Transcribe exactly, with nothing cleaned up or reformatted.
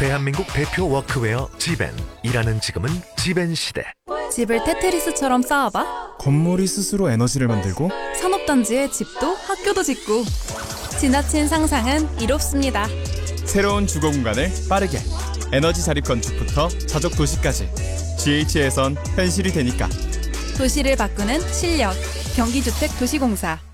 대한민국 대표 워크웨어 지벤. 일하는 지금은 지벤 시대. 집을 테트리스처럼 쌓아봐. 건물이 스스로 에너지를 만들고 산업단지에 집도 학교도 짓고. 지나친 상상은 이롭습니다. 새로운 주거 공간을 빠르게 에너지 자립 건축부터 자족 도시까지 지에이치에선 현실이 되니까. 도시를 바꾸는 실력. 경기주택도시공사.